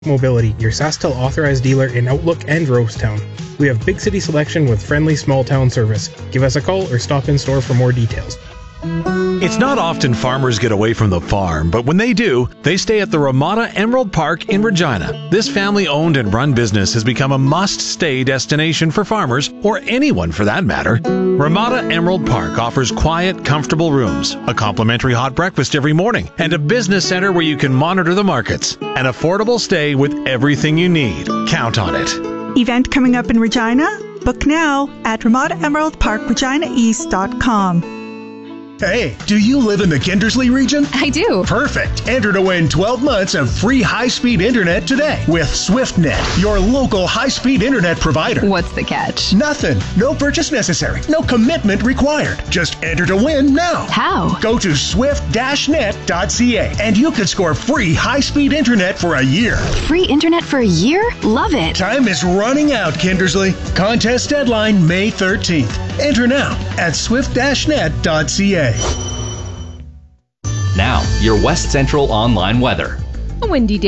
Mobility, your SaskTel authorized dealer in Outlook and Rosetown. We have big city selection with friendly small town service. Give us a call or stop in store for more details. It's not often farmers get away from the farm, but when they do, they stay at the Ramada Emerald Park in Regina. This family-owned and run business has become a must-stay destination for farmers, or anyone for that matter. Ramada Emerald Park offers quiet, comfortable rooms, a complimentary hot breakfast every morning, and a business center where you can monitor the markets. An affordable stay with everything you need. Count on it. Event coming up in Regina? Book now at RamadaEmeraldParkReginaEast.com. Hey, do you live in the Kindersley region? I do. Perfect. Enter to win 12 months of free high-speed internet today with SwiftNet, your local high-speed internet provider. What's the catch? Nothing. No purchase necessary. No commitment required. Just enter to win now. How? Go to swift-net.ca and you could score free high-speed internet for a year. Free internet for a year? Love it. Time is running out, Kindersley. Contest deadline May 13th. Enter now at swift-net.ca. Now, your West Central online weather. A windy day